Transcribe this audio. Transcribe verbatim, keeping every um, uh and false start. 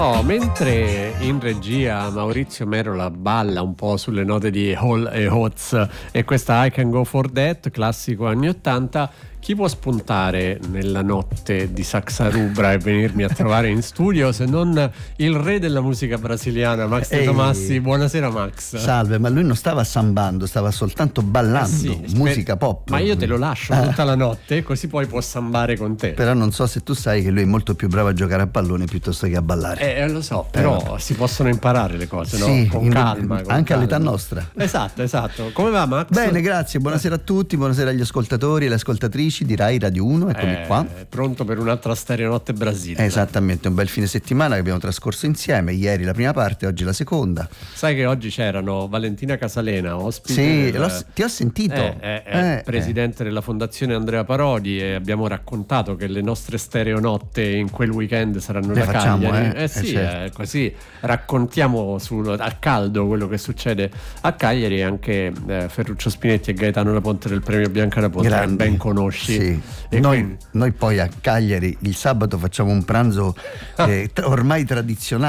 Oh, mentre in regia Maurizio Merola balla un po' sulle note di Hall e Oates e questa I Can Go For That, classico anni ottanta, chi può spuntare nella notte di Saxa Rubra e venirmi a trovare in studio se non il re della musica brasiliana, Max De Tomassi? Buonasera Max. Salve, ma lui non stava sambando, stava soltanto ballando, eh sì, musica sper- pop. Ma io te lo lascio tutta la notte, così poi può sambare con te. Però non so se tu sai che lui è molto più bravo a giocare a pallone piuttosto che a ballare. Eh, lo so, però eh, si possono imparare le cose, sì, no? Con in, calma. Con anche calma. All'età nostra. Esatto, esatto. Come va Max? Bene, grazie, buonasera a tutti, buonasera agli ascoltatori e alle ascoltatrici di Rai Radio uno, eccomi eh, qua. Pronto per un'altra Stereonotte Brasile. Esattamente, un bel fine settimana che abbiamo trascorso insieme, ieri la prima parte, oggi la seconda. Sai che oggi c'erano Valentina Casalena, ospite. Sì, del, l'ho, ti ho sentito. Eh, eh, eh, eh, presidente eh. della Fondazione Andrea Parodi, e abbiamo raccontato che le nostre Stereonotte in quel weekend saranno le da facciamo, Cagliari. Eh, eh sì, eh, certo. eh, così raccontiamo sul, a caldo quello che succede a Cagliari, e anche eh, Ferruccio Spinetti e Gaetano Laponte del premio Bianca Raponte, che ben conosci. Sì. E noi, quindi... noi poi a Cagliari il sabato facciamo un pranzo eh, ormai tradizionale.